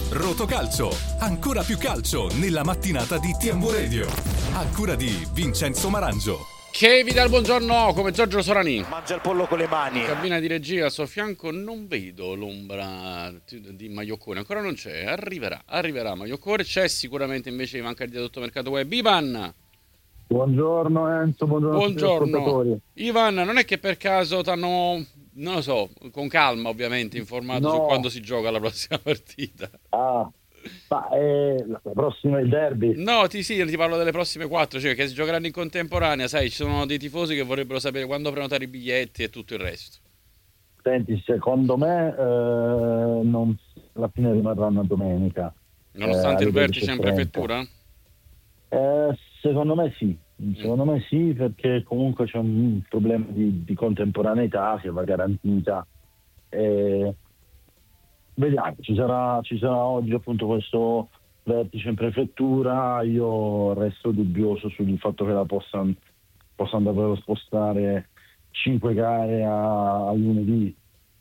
Rotocalcio, ancora più calcio nella mattinata di TMW Radio. A cura di Vincenzo Marangio. Che vi dà il buongiorno come Giorgio Sorani. Mangia il pollo con le mani. In cabina di regia al suo fianco non vedo l'ombra di Maioccone, ancora non c'è, arriverà Maioccone. C'è sicuramente invece Ivan Cardia, tutto mercato web. Ivan! Buongiorno Enzo, buongiorno. Ivan, non è che per caso t'hanno, non lo so, con calma ovviamente informato su quando si gioca la prossima partita? La prossima è il derby. No, ti parlo delle prossime 4, cioè che si giocheranno in contemporanea, sai, ci sono dei tifosi che vorrebbero sapere quando prenotare i biglietti e tutto il resto. Senti, secondo me alla fine rimarrà una domenica. Nonostante il vertice in prefettura? Secondo me sì, perché comunque c'è un problema di contemporaneità che va garantita. Vediamo, ci sarà oggi appunto questo vertice in prefettura. Io resto dubbioso sul fatto che la possano davvero spostare 5 gare a lunedì.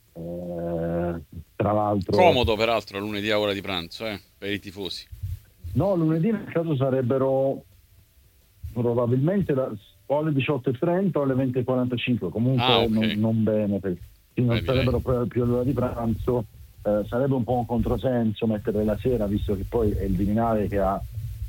Tra l'altro comodo peraltro lunedì a ora di pranzo per i tifosi. No, lunedì nel caso sarebbero probabilmente o alle 18:30 o alle 20:45, comunque okay. non bene, perché non sarebbero più l'ora di pranzo. Sarebbe un po' un controsenso mettere la sera, visto che poi è il Viminale che ha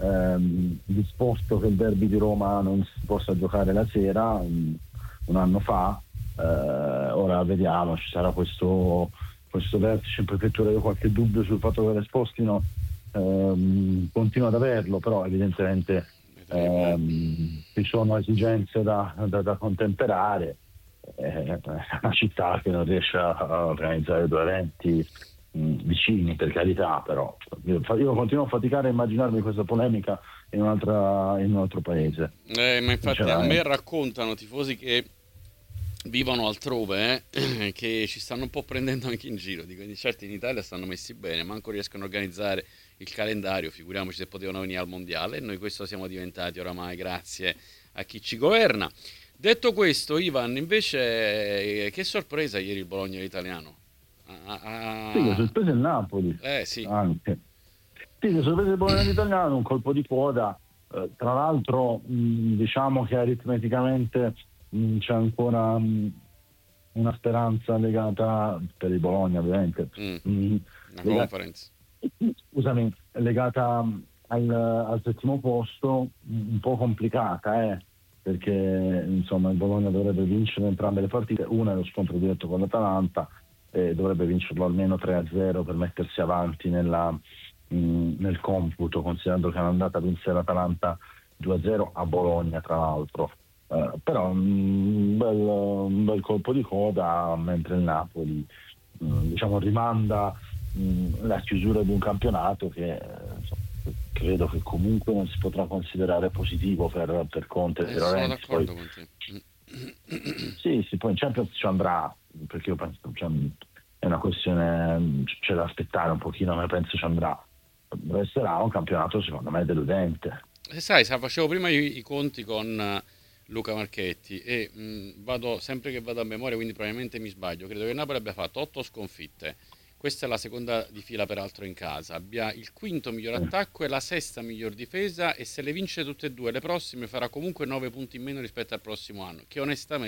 disposto che il derby di Roma non si possa giocare la sera un anno fa. Ora vediamo, ci sarà questo vertice in prefettura. Io ho qualche dubbio sul fatto che le spostino, continuo ad averlo, però evidentemente ci sono esigenze da contemperare. È una città che non riesce a organizzare due eventi vicini, per carità, però io continuo a faticare a immaginarmi questa polemica in un altro paese. Ma infatti a me raccontano tifosi che vivono altrove che ci stanno un po' prendendo anche in giro, quindi certi in Italia stanno messi bene, manco riescono a organizzare il calendario, figuriamoci se potevano venire al mondiale, e noi questo siamo diventati oramai grazie a chi ci governa. Detto questo, Ivan, invece che sorpresa ieri il Bologna italiano. Sì, che sorpresa il Napoli. Sì. Anche. Sì, che sorpresa il Bologna italiano, un colpo di coda. Tra l'altro diciamo che aritmeticamente c'è ancora una speranza legata per il Bologna, ovviamente. Una conference. Scusami, legata al settimo posto, un po' complicata, perché insomma il Bologna dovrebbe vincere entrambe le partite. Una è lo scontro diretto con l'Atalanta, e dovrebbe vincerlo almeno 3-0 per mettersi avanti nel computo, considerando che è andata a vincere l'Atalanta 2-0 a Bologna, tra l'altro. Però un bel colpo di coda, mentre il Napoli rimanda la chiusura di un campionato che credo che comunque non si potrà considerare positivo per Conte e sono Laurenti. d'accordo con te. Sì, poi in Champions ci andrà, perché io penso è una questione, c'è da aspettare un pochino, ma penso ci andrà. Resterà un campionato secondo me deludente. Sai, facevo prima i conti con Luca Marchetti e sempre che vado a memoria, quindi probabilmente mi sbaglio, credo che Napoli abbia fatto 8 sconfitte. Questa è la seconda di fila peraltro in casa, abbia il quinto miglior attacco e la sesta miglior difesa, e se le vince tutte e due le prossime farà comunque 9 punti in meno rispetto al prossimo anno, che onestamente